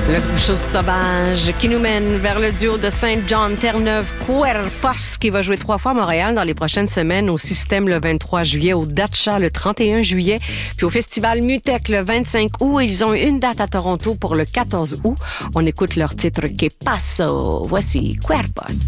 Le groupe Chose Sauvage qui nous mène vers le duo de Saint-Jean-Terre-Neuve, Cuerpos, qui va jouer 3 fois à Montréal dans les prochaines semaines, au Système le 23 juillet, au Dacha le 31 juillet, puis au Festival Mutec le 25 août. Ils ont une date à Toronto pour le 14 août. On écoute leur titre Que Paso. Voici Cuerpos.